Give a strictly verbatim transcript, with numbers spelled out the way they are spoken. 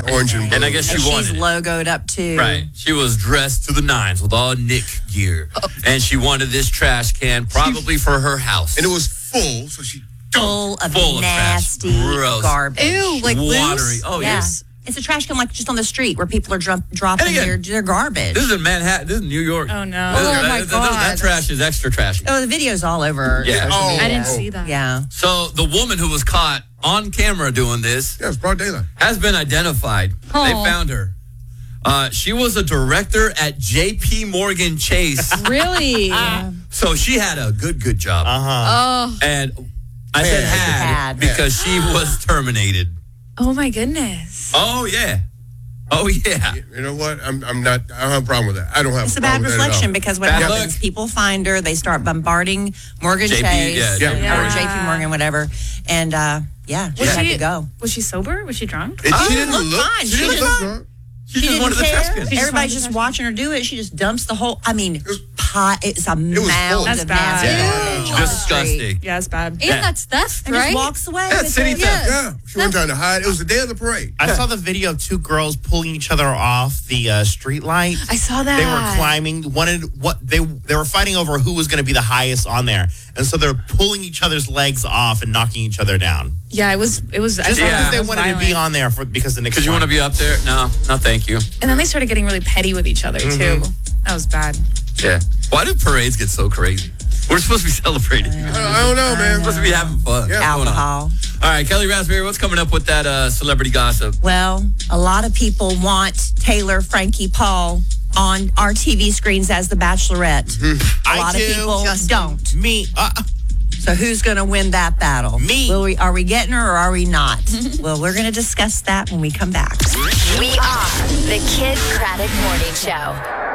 Orange and blue. And I guess she and wanted she's it. logoed up too. Right. She was dressed to the nines with all Nick gear. And she wanted this trash can probably for her house. And it was full, so she Full of Full of nasty trash. Gross. garbage. Ew, like Watery. loose? Oh, yeah. yes. It's a trash can like just on the street where people are drum- dropping And again, their, their garbage. This is in Manhattan. This is New York. Oh, no. This is- Oh, that, my that- that- that God. trash is extra trashy. Oh, the video's all over. Yeah. social Oh. media. I didn't see that. Yeah. So the woman who was caught on camera doing this Yeah, it's broad daylight. has been identified. Oh. They found her. Uh, she was a director at J P Morgan Chase. Really? So she had a good, good job. Oh. And I said Had. had, Had. because she was terminated. Oh, my goodness. Oh, yeah. Oh, yeah. You know what? I'm I'm not. I don't have a problem with that. I don't have It's a a bad problem with that at all. reflection because what Bad happens, luck. people find her, they start bombarding Morgan J P, Chase yeah, J P or Morgan. J P Morgan, whatever. And uh, yeah, she Was had she- to go. Was she sober? Was she drunk? And Oh, she didn't looked look. fine. She She didn't just- look drunk. She, She just didn't wanted the care. trash can. just Everybody's wanted the just trash watching her do it. She just dumps the whole. I mean, was- pot. It's a was mound full. That's of bad. nasty Yeah. garbage on the street. Disgusting. Yeah, it's bad. And Yeah. that's theft, And right? just walks away. Yeah, with city it. theft. Yeah, she wasn't trying to hide. It was the day of the parade. I saw the video of two girls pulling each other off the uh, street light. I saw that. They were climbing. Wanted what they they were fighting over who was going to be the highest on there, and so they're pulling each other's legs off and knocking each other down. Yeah, it was. It was. I Just saw Yeah. because it they was wanted violent. to be on there for because the Knicks. Because you want to be up there? No, no, thank you. And then they started getting really petty with each other too. That was bad. Yeah. Why do parades get so crazy? We're supposed to be celebrating. I don't, I don't know, man. We're supposed to be having fun. Yeah. What's going on? Alcohol. All right, Kelly Raspberry, what's coming up with that uh, celebrity gossip? Well, a lot of people want Taylor Frankie Paul on our T V screens as the Bachelorette. A I lot do. of people Justin. don't. Me. Uh, So who's going to win that battle? Me. Will we, are we getting her or are we not? Well, we're going to discuss that when we come back. We are the Kid Craddock Morning Show.